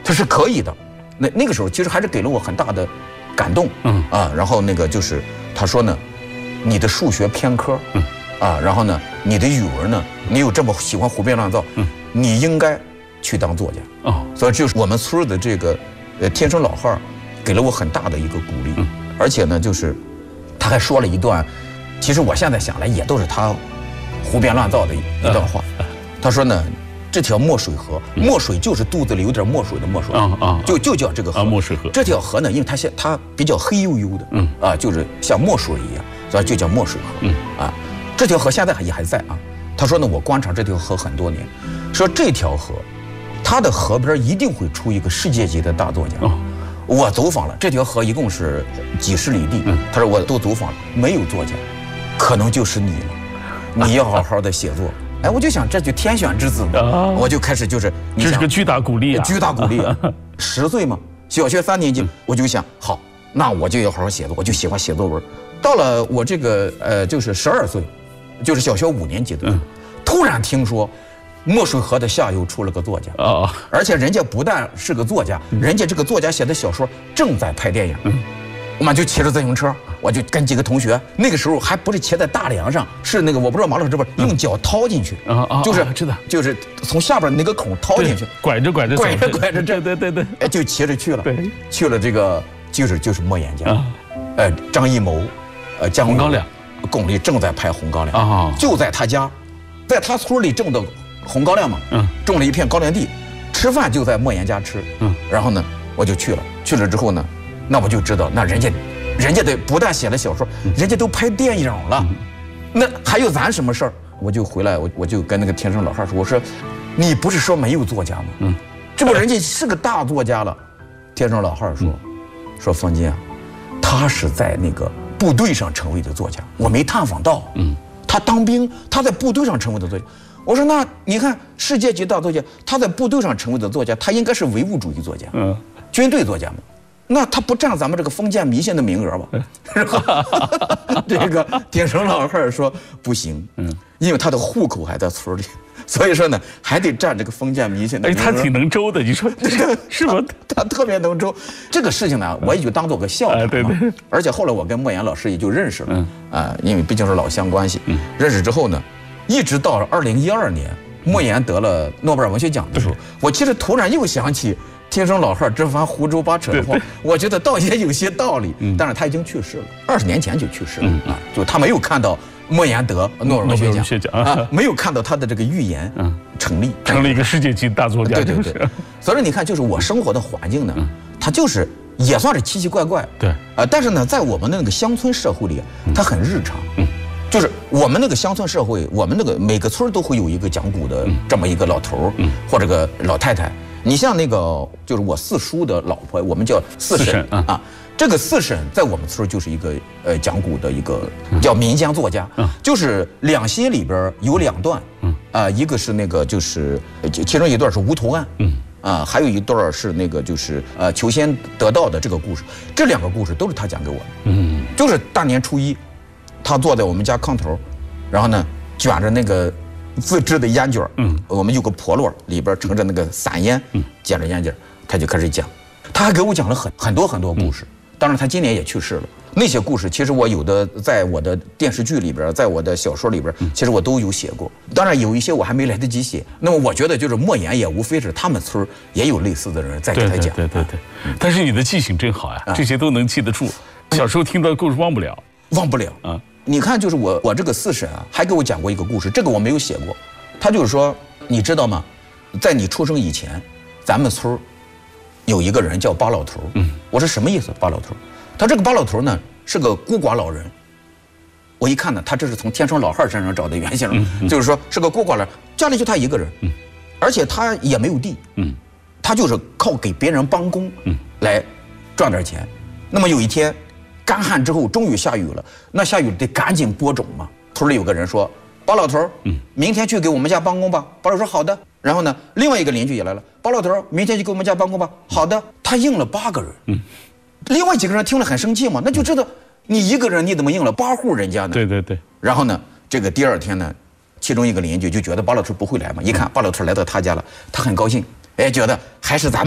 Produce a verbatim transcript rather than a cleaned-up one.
他是可以的。那那个时候其实还是给了我很大的感动，嗯啊，然后那个就是他说呢，你的数学偏科，嗯啊，然后呢，你的语文呢，你有这么喜欢胡编乱造，嗯，你应该去当作家哦。所以就是我们村的这个呃天生老汉儿，给了我很大的一个鼓励，嗯，而且呢，就是他还说了一段，其实我现在想来也都是他胡编乱造的一一段话。他说呢，这条墨水河，墨水就是肚子里有点墨水的墨水，啊啊，就就叫这个河， 墨水河。 这条河呢，因为它现它比较黑黝黝的，嗯啊，就是像墨水一样，所以就叫墨水河，嗯啊。这条河现在也还在啊。他说呢，我观察这条河很多年，说这条河，它的河边一定会出一个世界级的大作家。哦，我走访了这条河，一共是几十里地。嗯，他说我都走访了，没有作家，可能就是你了。你要好好的写作。哎，我就想这就天选之子嘛，我就开始就是， 这是个巨大鼓励啊， 巨大鼓励啊。十岁嘛，小学三年级，我就想，好，那我就要好好写作，我就喜欢写作文。到了我这个呃，就是十二岁。就是小学五年级的时候，突然听说墨水河的下游出了个作家啊，而且人家不但是个作家，人家这个作家写的小说正在拍电影。我们就骑着自行车，我就跟几个同学，那个时候还不是骑在大梁上，是那个我不知道马老师知不知道，用脚掏进去啊啊，就是知道，就是从下边那个孔掏进去， 拐着拐着拐着拐着， 对对对对， 哎，就骑着去了，对，去了这个就是就是莫言家，呃，张艺谋，呃，姜红高粱。 巩俐正在拍红高粱啊，就在他家，在他村里种的红高粱嘛，嗯，种了一片高粱地，吃饭就在莫言家吃，嗯，然后呢，我就去了，去了之后呢，那我就知道，那人家，人家的不但写了小说，人家都拍电影了，那还有咱什么事儿？我就回来，我我就跟那个天生老汉说，我说，你不是说没有作家吗？嗯，这不人家是个大作家了。天生老汉说，说方金啊，他是在那个。部队上成为的作家，我没探访到。嗯，他当兵，他在部队上成为的作家。我说那你看世界级大作家，他在部队上成为的作家，他应该是唯物主义作家，嗯，军队作家嘛。那他不占咱们这个封建迷信的名额吧？是吧？这个天生老汉说不行，嗯，因为他的户口还在村里。所以说呢，还得占这个封建迷信的。 哎，他挺能周的，你说是吧？ 他特别能周。这个事情呢，我也就当做个笑话。对对。而且后来我跟莫言老师也就认识了，啊，因为毕竟是老乡关系。认识之后呢，一直到二零一二年，莫言得了诺贝尔文学奖的时候，我其实突然又想起天生老汉这番胡诌八扯的话，我觉得倒也有些道理。但是他已经去世了，二十年前就去世了啊，就他没有看到。莫言得诺贝尔文学奖啊，没有看到他的这个预言成立， 成了一个世界级大作家。 对对对，所以你看，就是我生活的环境呢，它就是也算是奇奇怪怪。 对啊，但是呢，在我们那个乡村社会里，它很日常。嗯，就是我们那个乡村社会，我们那个每个村都会有一个讲古的这么一个老头儿，或者个老太太。你像那个，就是我四叔的老婆，我们叫四婶啊。这个四婶在我们村就是一个呃讲古的一个叫民间作家，就是两心里边有两段，啊，一个是那个就是其中一段是无头案，啊，还有一段是那个就是呃求仙得道的这个故事，这两个故事都是他讲给我的，嗯，就是大年初一，他坐在我们家炕头，然后呢卷着那个自制的烟卷，嗯，我们有个笸箩里边盛着那个散烟，嗯，捡着烟卷，他就开始讲，他还给我讲了很很多很多故事。当然，他今年也去世了。那些故事，其实我有的在我的电视剧里边，在我的小说里边，其实我都有写过。当然，有一些我还没来得及写。那么，我觉得就是莫言也无非是他们村也有类似的人在给他讲。 对对对对。但是你的记性真好呀，这些都能记得住。小时候听到的故事忘不了， 忘不了啊。你看，就是我我这个四婶啊，还给我讲过一个故事，这个我没有写过。他就是说，你知道吗？在你出生以前，咱们村有一个人叫巴老头。嗯，我说什么意思？巴老头，他这个巴老头呢是个孤寡老人。我一看呢，他这是从天生老汉身上找的原型，嗯、就是说是个孤寡老人，家里就他一个人，嗯、而且他也没有地，嗯、他就是靠给别人帮工，嗯、来赚点钱。那么有一天，干旱之后终于下雨了，那下雨得赶紧播种嘛。村里有个人说：“巴老头，嗯，明天去给我们家帮工吧。”巴老头说：“好的。”然后呢，另外一个邻居也来了，巴老头，明天就给我们家帮工吧。好的，他应了八个人。嗯，另外几个人听了很生气嘛，那就知道你一个人你怎么应了八户人家呢？ 对对对。 然后呢，这个第二天呢，其中一个邻居就觉得巴老头不会来嘛，一看巴老头来到他家了，他很高兴，哎，觉得还是咱们。